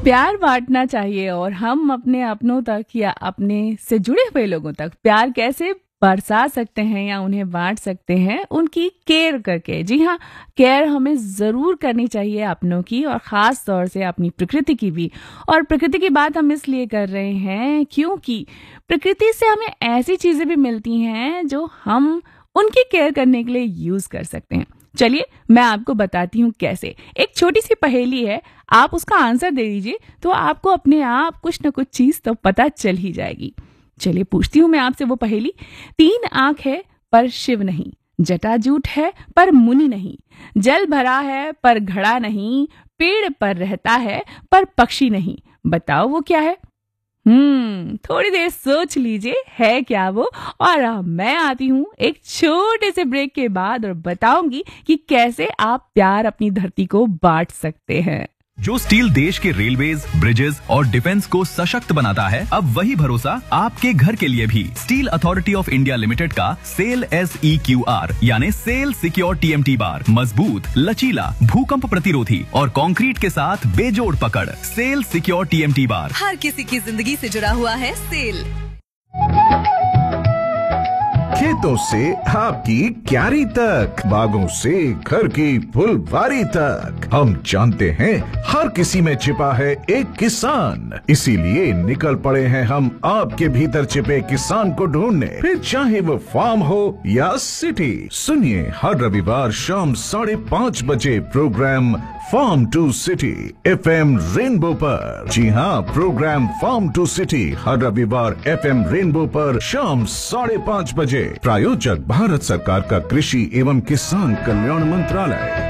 प्यार बांटना चाहिए और हम अपने अपनों तक या अपने से जुड़े हुए लोगों तक प्यार कैसे बरसा सकते हैं या उन्हें बांट सकते हैं, उनकी केयर करके। जी हाँ, केयर हमें ज़रूर करनी चाहिए अपनों की और ख़ास तौर से अपनी प्रकृति की भी। और प्रकृति की बात हम इसलिए कर रहे हैं क्योंकि प्रकृति से हमें ऐसी चीज़ें भी मिलती हैं जो हम उनकी केयर करने के लिए यूज़ कर सकते हैं। चलिए मैं आपको बताती हूँ कैसे। एक छोटी सी पहेली है, आप उसका आंसर दे दीजिए तो आपको अपने आप कुछ ना कुछ चीज तो पता चल ही जाएगी। चलिए पूछती हूँ मैं आपसे वो पहेली। 3 आंख है पर शिव नहीं, जटाजूट है पर मुनि नहीं, जल भरा है पर घड़ा नहीं, पेड़ पर रहता है पर पक्षी नहीं, बताओ वो क्या है? थोड़ी देर सोच लीजिए है क्या वो। और मैं आती हूँ एक छोटे से ब्रेक के बाद और बताऊंगी कि कैसे आप प्यार अपनी धरती को बांट सकते हैं। जो स्टील देश के रेलवेज, ब्रिजेस और डिफेंस को सशक्त बनाता है, अब वही भरोसा आपके घर के लिए भी। Steel authority of India limited का सेल SEQR यानी सेल सिक्योर TMT बार मजबूत, लचीला, भूकंप प्रतिरोधी और कंक्रीट के साथ बेजोड़ पकड़। सेल सिक्योर TMT बार हर किसी की जिंदगी से जुड़ा हुआ है। सेल खेतों से आपकी क्यारी तक, बागों से घर की फुलवारी तक, हम जानते हैं हर किसी में छिपा है एक किसान। इसीलिए निकल पड़े हैं हम आपके भीतर छिपे किसान को ढूंढने, फिर चाहे वो फार्म हो या सिटी। सुनिए हर रविवार शाम 5:30 बजे programme farm to city FM rainbow पर। जी हाँ, प्रोग्राम फार्म टू सिटी हर रविवार FM रेनबो पर शाम 5:30 बजे। प्रायोजक भारत सरकार का कृषि एवं किसान कल्याण मंत्रालय।